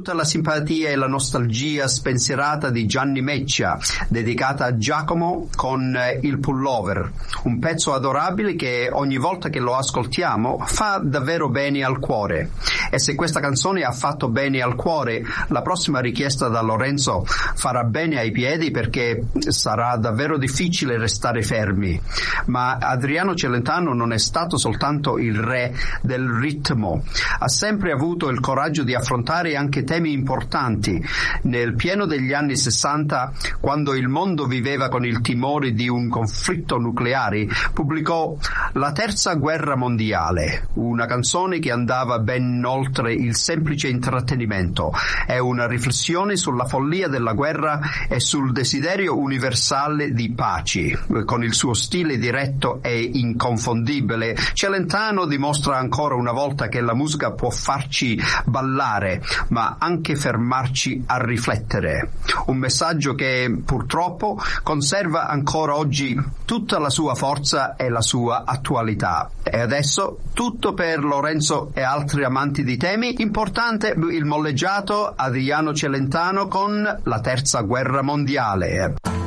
tutta la simpatia e la nostalgia spensierata di Gianni Meccia, dedicata a Giacomo con Il Pullover, un pezzo adorabile che ogni volta che lo ascoltiamo fa davvero bene al cuore. E se questa canzone ha fatto bene al cuore, la prossima richiesta da Lorenzo farà bene ai piedi, perché sarà davvero difficile restare fermi. Ma Adriano Celentano non è stato soltanto il re del ritmo, ha sempre avuto il coraggio di affrontare anche temi importanti. Nel pieno degli anni 60, quando il mondo viveva con il timore di un conflitto nucleare, pubblicò La Terza Guerra Mondiale, una canzone che andava ben oltre il semplice intrattenimento. È una riflessione sulla follia della guerra e sul desiderio universale di pace. Con il suo stile diretto e inconfondibile, Celentano dimostra ancora una volta che la musica può farci ballare, ma anche fermarci a riflettere. Un messaggio che purtroppo conserva ancora oggi tutta la sua forza e la sua attualità. E adesso tutto per Lorenzo e altri amanti di temi. Importante il molleggiato Adriano Celentano con La Terza Guerra Mondiale.